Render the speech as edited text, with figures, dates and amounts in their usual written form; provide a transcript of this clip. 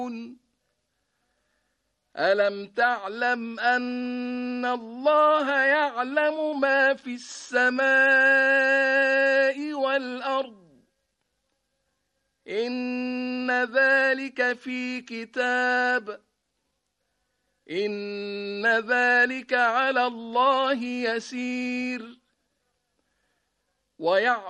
ألم تعلم أن الله يعلم ما في السماء والأرض إن ذلك في كتاب إن ذلك على الله يسير ويعلم